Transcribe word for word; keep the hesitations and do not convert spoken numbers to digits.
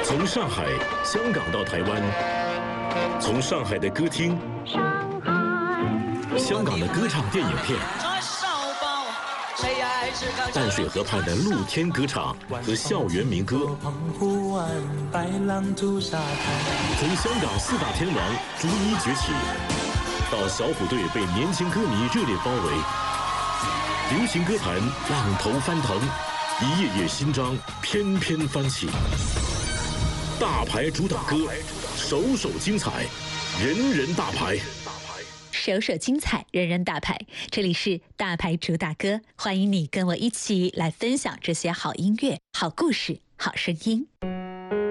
从上海、香港到台湾，从上海的歌厅、香港的歌唱电影片，淡水河畔的露天歌场和校园民歌，从香港四大天王逐一崛起，到小虎队被年轻歌迷热烈包围，流行歌坛浪头翻腾，一页页新章翩翩翻起。大牌主打歌，首首精彩，人人大牌。 首首精彩，人人大牌。这里是大牌主打歌，欢迎你跟我一起来分享这些好音乐、好故事、好声音。